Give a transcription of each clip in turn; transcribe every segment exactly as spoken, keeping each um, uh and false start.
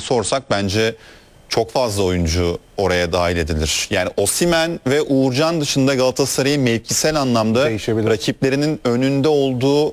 sorsak bence çok fazla oyuncu oraya dahil edilir. Yani Osimhen ve Uğurcan dışında Galatasaray'ın mevkisel anlamda rakiplerinin önünde olduğu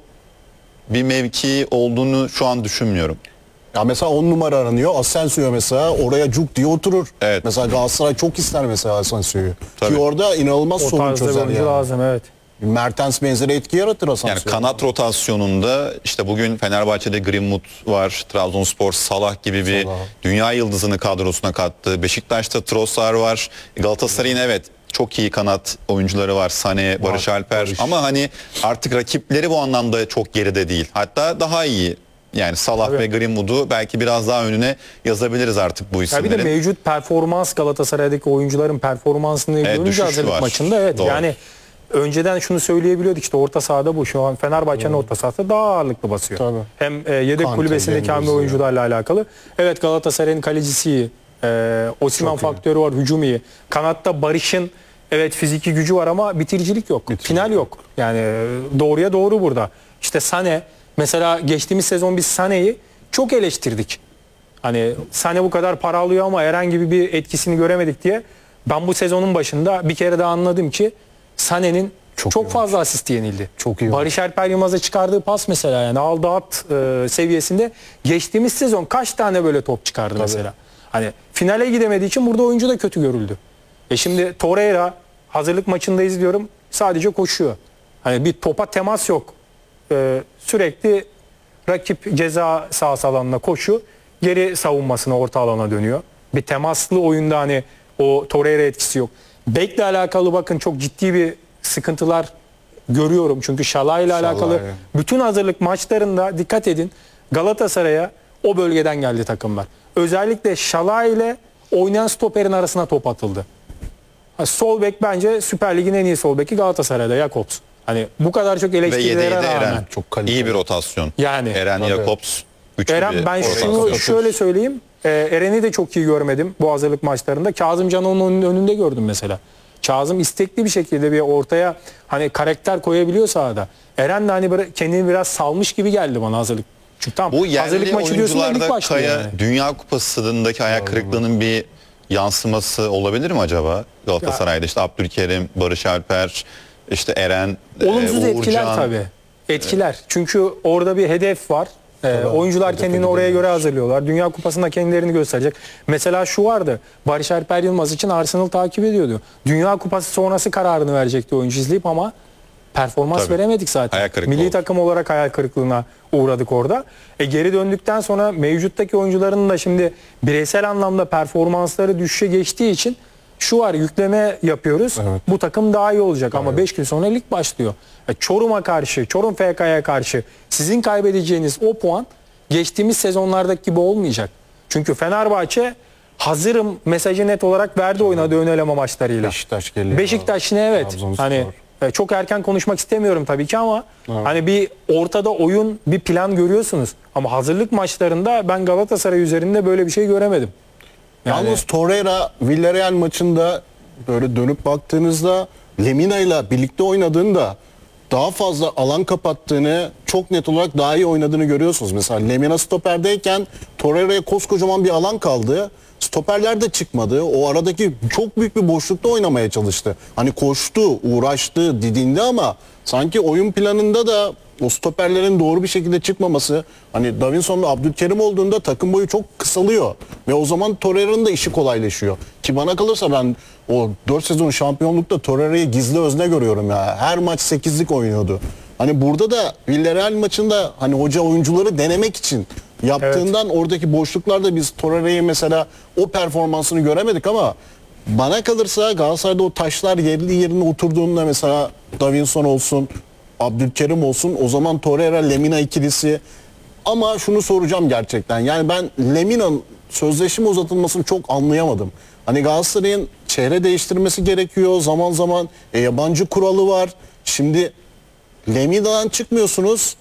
bir mevki olduğunu şu an düşünmüyorum. Ya mesela on numara aranıyor. Asensio mesela oraya cuk diye oturur. Evet. Mesela Galatasaray çok ister mesela Asensio'yu. Tabii. Ki orada inanılmaz O sorun tarzda bir çözer oyuncu yani. lazım, evet. Mertens benzeri etki yaratır Asensio. Yani kanat rotasyonunda işte bugün Fenerbahçe'de Greenwood var, Trabzonspor Salah gibi bir Salah. dünya yıldızını kadrosuna kattı. Beşiktaş'ta Trossard var. Galatasaray'ın evet çok iyi kanat oyuncuları var. Sané, Barış Alper. Barış. Ama hani artık rakipleri bu anlamda çok geride değil. Hatta daha iyi. Yani Salah Tabii. ve Greenwood'u belki biraz daha önüne yazabiliriz artık bu Ya isimlerin. bir de mevcut performans, Galatasaray'daki oyuncuların performansını Evet, görünce düşüş hazırlık var. maçında evet Doğru. yani önceden şunu söyleyebiliyorduk, işte orta sahada bu. Şu an Fenerbahçe'nin orta sahası daha ağırlıklı basıyor. Tabii. Hem e, yedek Kante, kulübesindeki Cengiz hamle ya. oyuncularla alakalı. Evet, Galatasaray'ın kalecisi iyi. E, Osimhen Çok iyi. faktörü var, hücum iyi. Kanatta Barış'ın evet fiziki gücü var ama bitiricilik yok. Bitiricilik Final yok. Yani e, doğruya doğru burada. İşte Sané mesela, geçtiğimiz sezon biz Sané'yi çok eleştirdik. Hani Sané bu kadar para alıyor ama herhangi bir etkisini göremedik diye. Ben bu sezonun başında bir kere daha anladım ki Sané'nin çok, Çok iyi fazla asisti yenildi. Çok iyi Barış Alper Yılmaz'a çıkardığı pas mesela, yani aldı at e, seviyesinde geçtiğimiz sezon kaç tane böyle top çıkardı mesela. Hani finale gidemediği için burada oyuncu da kötü görüldü. E şimdi Torreira hazırlık maçında izliyorum, sadece koşuyor. Hani bir topa temas yok. E, sürekli rakip ceza sahası alanına koşu, geri savunmasına, orta alana dönüyor. Bir temaslı oyunda hani o Torreira etkisi yok. Bek'le alakalı bakın çok ciddi bir sıkıntılar görüyorum. Çünkü Şalay ile alakalı Şalay. bütün hazırlık maçlarında dikkat edin, Galatasaray'a o bölgeden geldi takımlar. Özellikle Şalay ile oynayan stoperin arasına top atıldı. Ha, sol bek bence Süper Lig'in en iyi sol beki Galatasaray'da, Jakobs. Hani bu kadar çok Ve eleştirilere yedeği de rağmen. Eren. Çok kaliteli. İyi bir rotasyon. Yani. Eren Tabii. Jakobs. Üçlü Eren, bir ben rotasyon. şunu şöyle söyleyeyim. E, Eren'i de çok iyi görmedim bu hazırlık maçlarında. Kazım Can'ı onun önünde gördüm mesela. Kazım istekli bir şekilde bir ortaya hani karakter koyabiliyor sahada. Eren de hani böyle kendini biraz salmış gibi geldi bana hazırlık. Çünkü tam Bu yerli hazırlık maçı diyorsun da lig oyuncularda başlıyor Kaya yani. Dünya Kupası'ndaki ayak kırıklığının bir yansıması olabilir mi acaba Galatasaray'da? İşte Abdülkerim, Barış Alper, işte Eren, Olumsuz e, etkiler Uğurcan. tabii. Etkiler. Çünkü orada bir hedef var. Ee, oyuncular hedefe kendini gidiyorlar. oraya göre hazırlıyorlar. Dünya Kupası'nda kendilerini gösterecek. Mesela şu vardı. Barış Alper Yılmaz için Arsenal takip ediyordu. Dünya Kupası sonrası kararını verecekti oyuncu izleyip ama performans Tabii. veremedik zaten. Hayal kırıklığı Milli oldu. takım olarak hayal kırıklığına uğradık orada. E geri döndükten sonra mevcuttaki oyuncuların da şimdi bireysel anlamda performansları düşüşe geçtiği için şu var, yükleme yapıyoruz. Evet. Bu takım daha iyi olacak ama beş gün sonra lig başlıyor. E Çorum'a karşı, Çorum F K'ya karşı sizin kaybedeceğiniz o puan geçtiğimiz sezonlardaki gibi olmayacak. Çünkü Fenerbahçe hazırım mesajı net olarak verdi oynadığı ön eleme maçlarıyla. Beşiktaş geliyor. Beşiktaş yine evet. Trabzonspor. Hani e, çok erken konuşmak istemiyorum tabii ki ama hani bir ortada oyun, bir plan görüyorsunuz. Ama hazırlık maçlarında ben Galatasaray üzerinde böyle bir şey göremedim. Yani- Yalnız Torreira Villarreal maçında böyle dönüp baktığınızda Lemina ile birlikte oynadığında daha fazla alan kapattığını, çok net olarak daha iyi oynadığını görüyorsunuz. Mesela Lemina stoperdeyken Torreira'ya koskocaman bir alan kaldı. Stoperler de çıkmadı. O aradaki çok büyük bir boşlukta oynamaya çalıştı. Hani koştu, uğraştı, didindi ama sanki oyun planında da o stoperlerin doğru bir şekilde çıkmaması, hani Davinson ve Abdülkerim olduğunda takım boyu çok kısalıyor ve o zaman Torreira'nın da işi kolaylaşıyor. Ki bana kalırsa ben o dört sezon şampiyonlukta Torreira'yı gizli özne görüyorum ya. Her maç sekizlik oynuyordu. Hani burada da Villarreal maçında hani hoca oyuncuları denemek için yaptığından oradaki boşluklarda biz Torreira'yı mesela o performansını göremedik ama bana kalırsa Galatasaray'da o taşlar yerli yerine oturduğunda mesela Davinson olsun, Abdülkerim olsun, o zaman Torreira Lemina ikilisi. Ama şunu soracağım gerçekten. Yani ben Lemina'nın sözleşme uzatılmasını çok anlayamadım. Hani Galatasaray'ın çehre değiştirmesi gerekiyor. Zaman zaman e, yabancı kuralı var. Şimdi Lemina'dan çıkmıyorsunuz.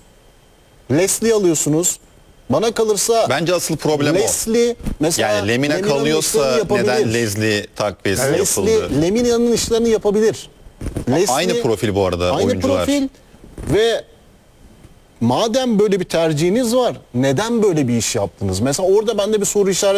Leslie alıyorsunuz. Bana kalırsa Bence asıl problem Leslie o. mesela Yani Lemina Lemina'nın kalıyorsa işlerini yapabilir. neden Leslie takviyesi Leslie yapıldı? Lemina'nın işlerini yapabilir. Leslie, Aynı profil bu arada aynı oyuncular. profil ve madem böyle bir tercihiniz var, neden böyle bir iş yaptınız? Mesela orada bende bir soru işareti